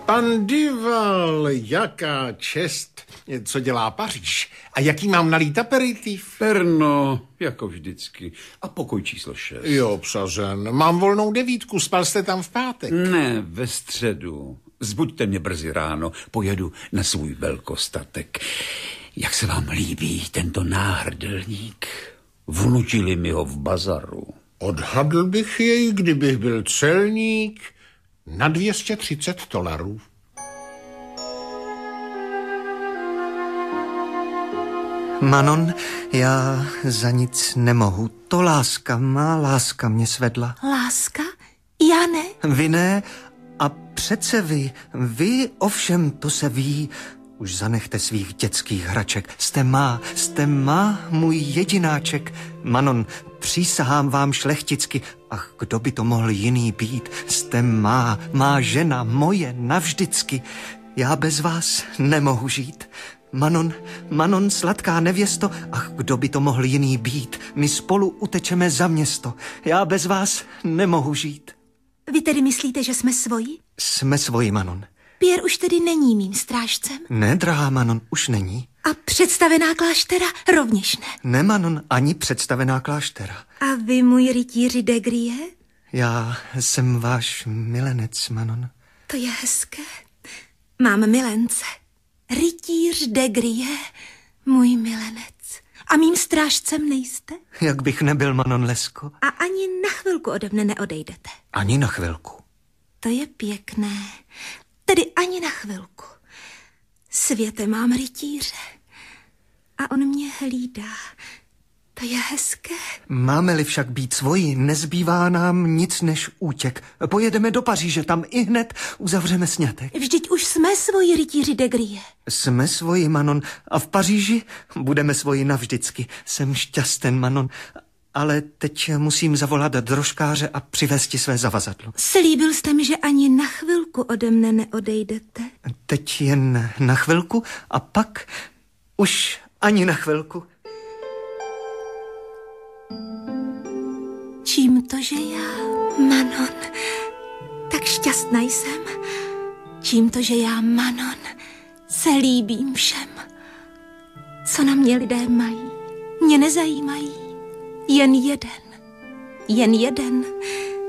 Pan Duval, jaká čest. Co dělá Paříž? A jaký mám nalít aperitiv? Perno, jako vždycky. A pokoj číslo 6. Jo, obsazen. Mám volnou 9, spal jste tam v pátek? Ne, ve středu. Zbuďte mě brzy ráno, pojedu na svůj velkostatek. Jak se vám líbí tento náhrdelník? Vnutili mi ho v bazaru. Odhadl bych jej, kdybych byl celník, na $230. Manon, já za nic nemohu. To má láska mě svedla. Láska? Já ne. Vy ne? A přece vy ovšem to se ví. Už zanechte svých dětských hraček. Jste má, můj jedináček. Manon, přísahám vám šlechticky. Ach, kdo by to mohl jiný být? Jste má žena, moje navždycky. Já bez vás nemohu žít. Manon, sladká nevěsto, ach, kdo by to mohl jiný být? My spolu utečeme za město. Já bez vás nemohu žít. Vy tedy myslíte, že jsme svoji? Jsme svoji, Manon. Pierre už tedy není mým strážcem? Ne, drahá Manon, už není. A představená kláštera rovněž ne? Ne, Manon, ani představená kláštera. A vy, můj rytíři de Grie? Já jsem váš milenec, Manon. To je hezké. Mám milence. Rytíř de Grie, můj milenec. A mým strážcem nejste? Jak bych nebyl, Manon Lesko. A ani na chvilku ode mne neodejdete? Ani na chvilku. To je pěkné. Tedy ani na chvilku. Světe, mám rytíře. A on mě hlídá. To je hezké. Máme-li však být svoji, nezbývá nám nic než útěk. Pojedeme do Paříže, tam ihned uzavřeme sňatek. Vždyť už jsme svoji, rytíři de Grie. Jsme svoji, Manon, a v Paříži budeme svoji navždycky. Jsem šťasten, Manon, ale teď musím zavolat drožkáře a přivést své zavazadlo. Slíbil jste mi, že ani na chvilku ode mne neodejdete. Teď jen na chvilku a pak už ani na chvilku. Čím to, že já, Manon, tak šťastná jsem? Čím to, že já, Manon, se líbím všem? Co na mě lidé mají, mě nezajímají. Jen jeden,